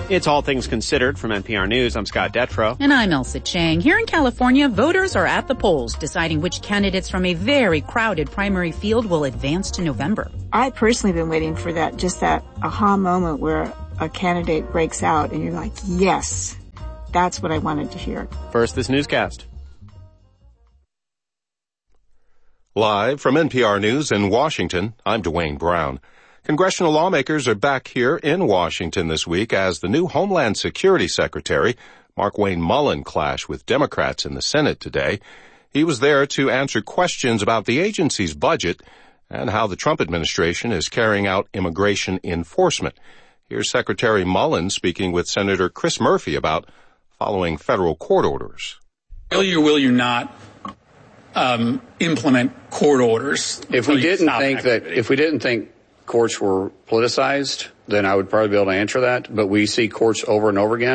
It's All Things Considered from NPR News. I'm Scott Detrow. And I'm Elsa Chang. Here in California, voters are at the polls deciding which candidates from a very crowded primary field will advance to November. I personally have been waiting for that aha moment where a candidate breaks out and you're like, yes, that's what I wanted to hear. First, this newscast. Live from NPR News in Washington, I'm Dwayne Brown. Congressional lawmakers are back here in Washington this week as the new Homeland Security Secretary, Markwayne Mullin, clashed with Democrats in the Senate today. He was there to answer questions about the agency's budget and how the Trump administration is carrying out immigration enforcement. Here's Secretary Mullin speaking with Senator Chris Murphy about following federal court orders. Will you not implement court orders? If we didn't think courts were politicized, then I would probably be able to answer that. But we see courts over and over again.